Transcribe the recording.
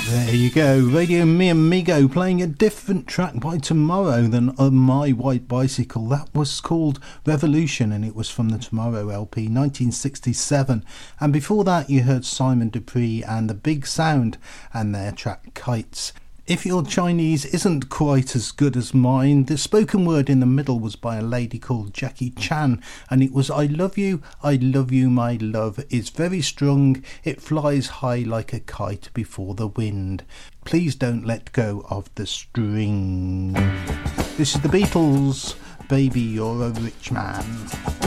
There you go, Radio Mi Amigo playing a different track by Tomorrow than On My White Bicycle. That was called Revolution and it was from the Tomorrow LP 1967. And before that you heard Simon Dupree and The Big Sound and their track Kites. If your Chinese isn't quite as good as mine, the spoken word in the middle was by a lady called Jackie Chan, and it was I love you, my love is very strong, it flies high like a kite before the wind. Please don't let go of the string. This is the Beatles, Baby You're a Rich Man.